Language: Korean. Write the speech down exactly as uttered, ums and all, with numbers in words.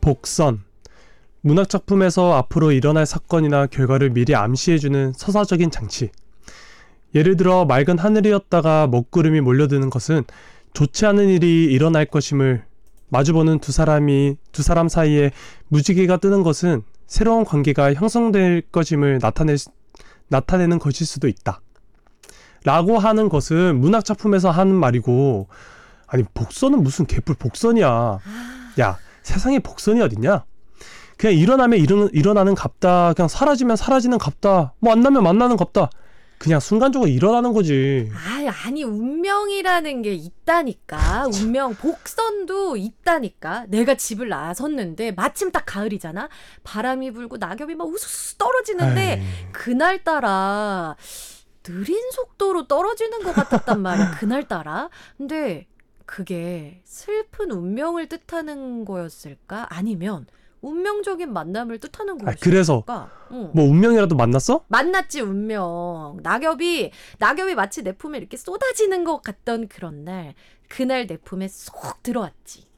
복선. 문학작품에서 앞으로 일어날 사건이나 결과를 미리 암시해주는 서사적인 장치. 예를 들어 맑은 하늘이었다가 먹구름이 몰려드는 것은 좋지 않은 일이 일어날 것임을, 마주보는 두 사람이 두 사람 사이에 무지개가 뜨는 것은 새로운 관계가 형성될 것임을 나타낼, 나타내는 것일 수도 있다. 라고 하는 것은 문학작품에서 하는 말이고, 아니 복선은 무슨 개뿔 복선이야. 야, 세상에 복선이 어딨냐? 그냥 일어나면 일어, 일어나는 갑다. 그냥 사라지면 사라지는 갑다. 뭐 만나면 만나는 갑다. 그냥 순간적으로 일어나는 거지. 아, 아니 운명이라는 게 있다니까. 운명, 복선도 있다니까. 내가 집을 나섰는데 마침 딱 가을이잖아. 바람이 불고 낙엽이 막 우수수 떨어지는데 에이. 그날따라 느린 속도로 떨어지는 것 같았단 말이야. 그날따라. 근데 그게 슬픈 운명을 뜻하는 거였을까? 아니면 운명적인 만남을 뜻하는 아, 거였을까? 그래서 응. 뭐 운명이라도 만났어? 만났지 운명. 낙엽이 낙엽이 마치 내 품에 이렇게 쏟아지는 것 같던 그런 날, 그날 내 품에 쏙 들어왔지.